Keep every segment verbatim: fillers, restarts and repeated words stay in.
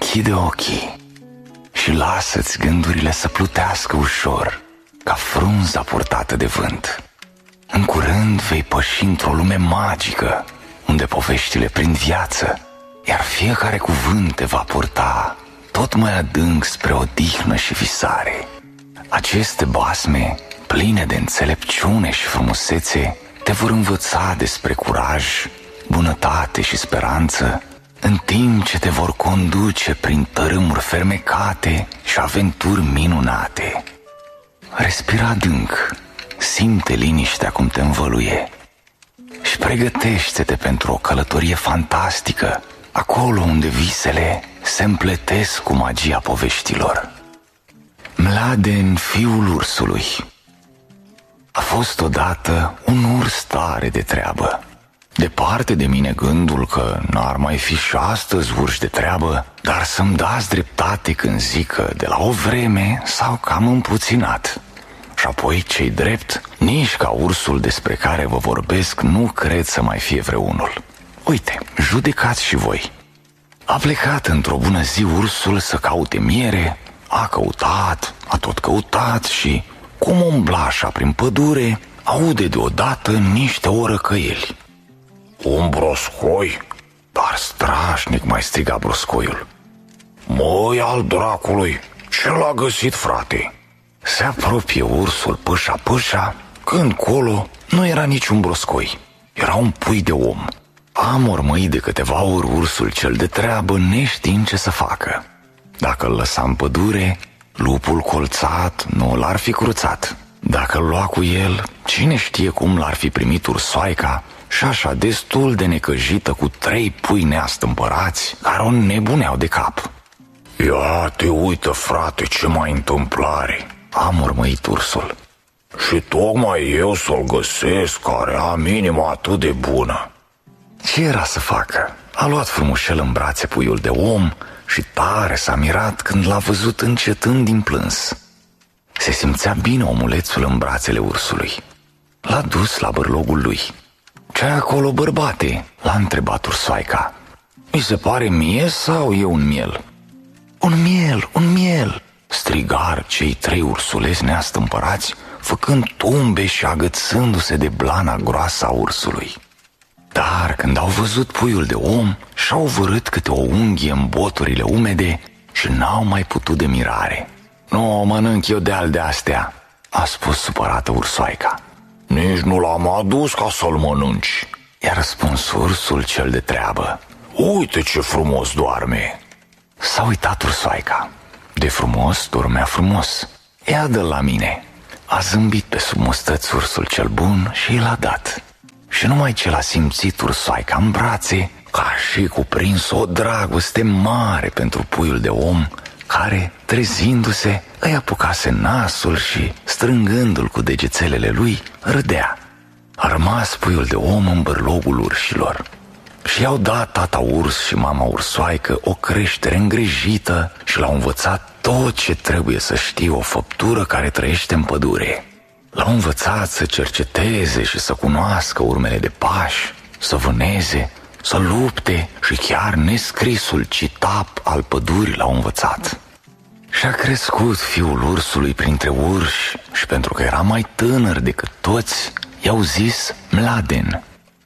Închide ochii și lasă-ți gândurile să plutească ușor, ca frunza purtată de vânt. În curând vei păși într-o lume magică, unde poveștile prind viață, iar fiecare cuvânt te va purta tot mai adânc spre odihnă și visare. Aceste basme, pline de înțelepciune și frumusețe, te vor învăța despre curaj, bunătate și speranță, în timp ce te vor conduce prin tărâmuri fermecate și aventuri minunate. Respira adânc, simte liniștea cum te învăluie și pregătește-te pentru o călătorie fantastică, acolo unde visele se împletesc cu magia poveștilor. Mladen, fiul ursului. A fost odată un urs tare de treabă. Departe de mine gândul că n-ar mai fi și astăzi urși de treabă, dar să-mi dați dreptate când zic că de la o vreme s-au cam împuținat. Și apoi, ce-i drept, nici ca ursul despre care vă vorbesc nu cred să mai fie vreunul. Uite, judecați și voi. A plecat într-o bună zi ursul să caute miere, a căutat, a tot căutat și, cum umbla așa prin pădure, aude deodată niște orăcăieli. Un broscoi? Dar strașnic mai striga broscoiul. Măi, al dracului, ce l-a găsit, frate? Se apropie ursul pâșa-pâșa, când colo nu era niciun broscoi, era un pui de om. A mormăit de câteva ori ursul cel de treabă, neștiind ce să facă. Dacă îl lăsa în pădure, lupul colțat nu l-ar fi cruțat. Dacă îl lua cu el, cine știe cum l-ar fi primit ursoaica, și așa destul de necăjită cu trei pui neastâmpărați care o nebuneau de cap. Ia te uită, frate, ce mai întâmplare, a mormăit ursul. Și tocmai eu să-l găsesc care am inima atât de bună. Ce era să facă? A luat frumușel în brațe puiul de om și tare s-a mirat când l-a văzut încetând din plâns. Se simțea bine omulețul în brațele ursului. L-a dus la bărlogul lui. Ce-ai acolo, bărbate? L-a întrebat ursoaica. Mi se pare mie sau e un miel? Un miel, un miel, strigar cei trei ursuleți neastâmpărați, făcând tumbe și agățându-se de blana groasă a ursului. Dar când au văzut puiul de om, și-au vărât câte o unghie în boturile umede și n-au mai putut de mirare. Nu mănânc eu de-al de astea, a spus supărată ursoaica. Nici nu l-am adus ca să-l mănânci, i-a răspuns ursul cel de treabă. Uite ce frumos doarme. S-a uitat ursoaica. De frumos dormea frumos. Ia dă-l la mine. A zâmbit pe sub mustăți ursul cel bun și i l-a dat. Și numai ce l-a simțit ursoaica în brațe, ca și cuprins o dragoste mare pentru puiul de om, care, trezindu-se, îi apucase nasul și, strângându-l cu degețelele lui, râdea. A rămas puiul de om în bărlogul urșilor și i-au dat tata urs și mama ursoaică o creștere îngrijită și l-au învățat tot ce trebuie să știe o făptură care trăiește în pădure. L-au învățat să cerceteze și să cunoască urmele de pași, să vâneze, să lupte și chiar nescrisul citap al pădurii l-au învățat. Și-a crescut fiul ursului printre urși și pentru că era mai tânăr decât toți, i-au zis Mladen.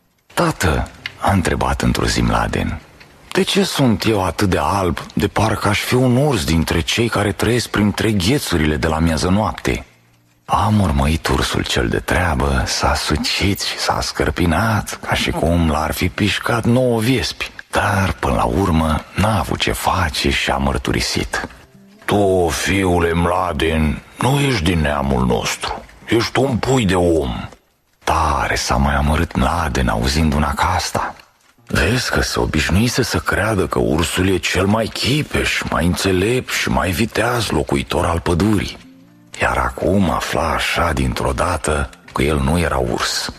Tată, a întrebat într-o zi Mladen, de ce sunt eu atât de alb, de parcă aș fi un urs dintre cei care trăiesc printre ghețurile de la miază noapte? A mormăit ursul cel de treabă, s-a sucit și s-a scărpinat, ca și cum l-ar fi pișcat nouă viespi, dar până la urmă n-a avut ce face și a mărturisit. Tu, fiule Mladen, nu ești din neamul nostru, ești un pui de om. Tare s-a mai amărât Mladen auzind una ca asta. Vezi că se obișnuise să creadă că ursul e cel mai chipeș, mai înțelept și mai viteaz locuitor al pădurii. Iar acum afla așa dintr-o dată că el nu era urs.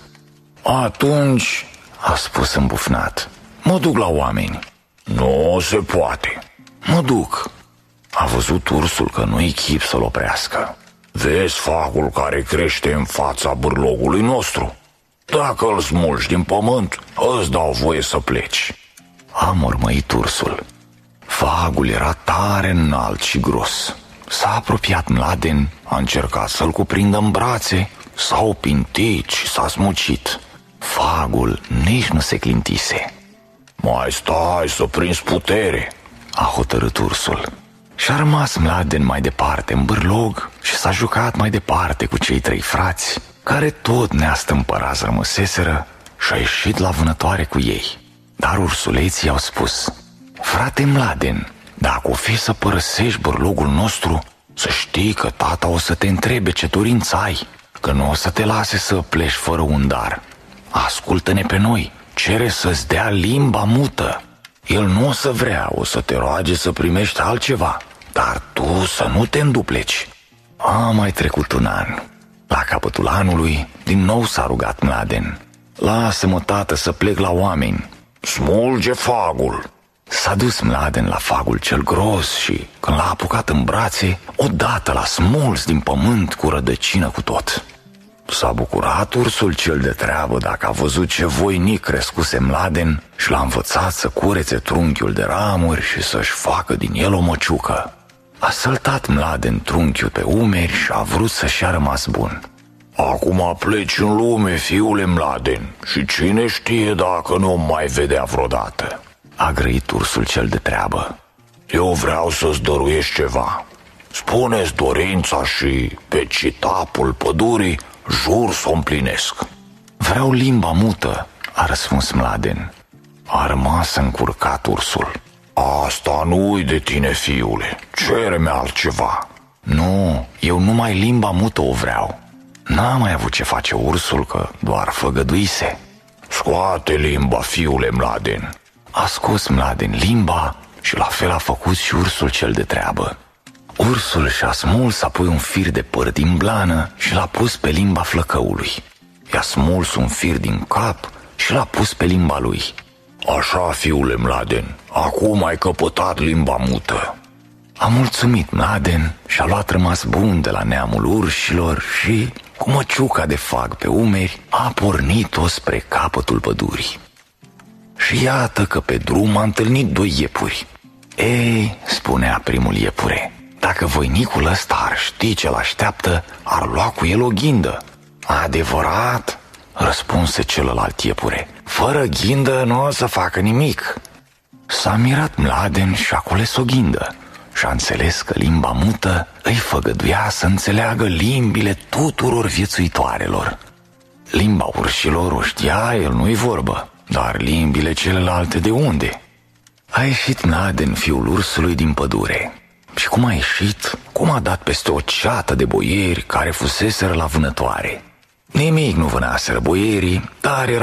Atunci, a spus îmbufnat, mă duc la oameni. Nu se poate. Mă duc. A văzut ursul că nu-i chip să-l oprească. Vezi facul care crește în fața bârlogului nostru? Dacă îl smulgi din pământ, îți dau voie să pleci. A mormăit ursul. Fagul era tare înalt și gros. S-a apropiat Mladen, a încercat să-l cuprindă în brațe, s-a opintit și s-a smucit. Fagul nici nu se clintise. Mai stai să prinzi putere, a hotărât ursul. Și-a rămas Mladen mai departe în bârlog și s-a jucat mai departe cu cei trei frați, care tot neastâmpărați rămăseseră, și a ieșit la vânătoare cu ei. Dar ursuleții i-au spus: frate Mladen, dacă o fi să părăsești bârlogul nostru, să știi că tata o să te întrebe ce dorință ai, că nu o să te lase să pleci fără un dar. Ascultă-ne pe noi, cere să-ți dea limba mută. El nu o să vrea, o să te roage să primești altceva, dar tu să nu te îndupleci. A mai trecut un an. La capătul anului, din nou s-a rugat Mladen: lasă-mă, tată, să plec la oameni. Smulge fagul. S-a dus Mladen la fagul cel gros și, când l-a apucat în brațe, odată l-a smuls din pământ cu rădăcină cu tot. S-a bucurat ursul cel de treabă dacă a văzut ce voinic crescuse Mladen și l-a învățat să curețe trunchiul de ramuri și să-și facă din el o măciucă. A săltat Mladen trunchiul pe umeri și a vrut să-și a rămas bun. Acum pleci în lume, fiule Mladen, și cine știe dacă nu o mai vedea vreodată, a grăit ursul cel de treabă. Eu vreau să-ți dăruiești ceva. Spune-ți dorința și, pe citapul pădurii, jur să o împlinesc. Vreau limba mută, a răspuns Mladen. A rămas încurcat ursul. Asta nu-i de tine, fiule, cere-mi altceva. Nu, eu numai limba mută o vreau. N-a mai avut ce face ursul, că doar făgăduise. Scoate limba, fiule Mladen. A scos Mladen limba și la fel a făcut și ursul cel de treabă. Ursul și-a smuls apoi un fir de păr din blană și l-a pus pe limba flăcăului. I-a smuls un fir din cap și l-a pus pe limba lui. Așa, fiule Mladen, acum ai căpătat limba mută. A mulțumit Mladen și a luat rămas bun de la neamul urșilor și, cu măciuca de fag pe umeri, a pornit-o spre capătul pădurii. Și iată că pe drum a întâlnit doi iepuri. Ei, spunea primul iepure, dacă voinicul ăsta ar ști ce l-așteaptă, ar lua cu el o ghindă. Adevărat, răspunse celălalt iepure, fără ghindă nu o să facă nimic. S-a mirat Mladen și a cules o ghindă și a înțeles că limba mută îi făgăduia să înțeleagă limbile tuturor viețuitoarelor. Limba urșilor o știa, el nu-i vorbă, dar limbile celelalte de unde? A ieșit Mladen, fiul ursului, din pădure. Și cum a ieșit, cum a dat peste o ceată de boieri care fuseseră la vânătoare. Nimic nu vânaseră boierii, dar era